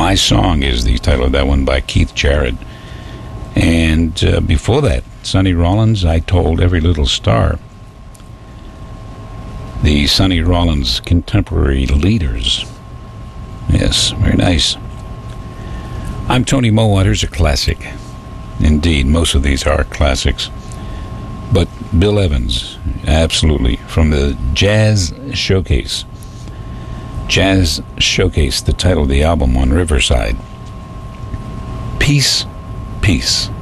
My Song is the title of that one by Keith Jarrett. And before that, Sonny Rollins, I Told Every Little Star. The Sonny Rollins Contemporary Leaders. Yes, very nice. I'm Tony Mowat. Here's a classic. Indeed, most of these are classics. But Bill Evans, absolutely, from the Jazz Showcase. Jazz Showcase, the title of the album on Riverside. Peace, Peace.